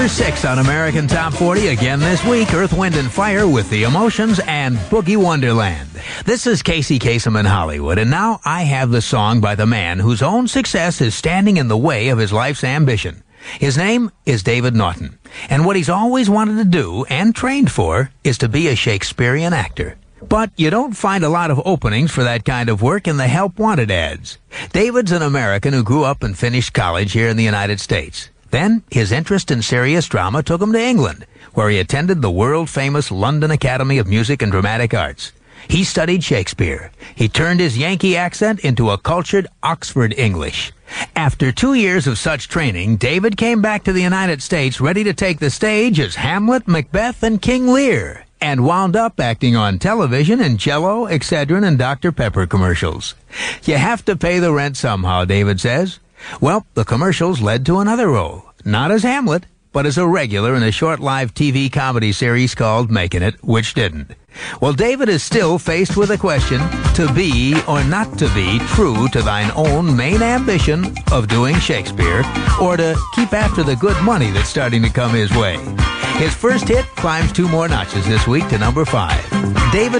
6 on American Top 40 again this week. Earth, Wind, and Fire with The Emotions and Boogie Wonderland. This is Casey Kasem in Hollywood, and now I have the song by the man whose own success is standing in the way of his life's ambition. His name is David Naughton, and what he's always wanted to do and trained for is to be a Shakespearean actor. But you don't find a lot of openings for that kind of work in the help wanted ads. David's an American who grew up and finished college here in the United States. Then, his interest in serious drama took him to England, where he attended the world-famous London Academy of Music and Dramatic Arts. He studied Shakespeare. He turned his Yankee accent into a cultured Oxford English. After 2 years of such training, David came back to the United States ready to take the stage as Hamlet, Macbeth, and King Lear, and wound up acting on television in Jell-O, Excedrin, and Dr. Pepper commercials. You have to pay the rent somehow, David says. Well, the commercials led to another role, not as Hamlet, but as a regular in a short live TV comedy series called Making It, which didn't. Well, David is still faced with a question, to be or not to be true to thine own main ambition of doing Shakespeare, or to keep after the good money that's starting to come his way. His first hit climbs 2 more notches this week to number 5. David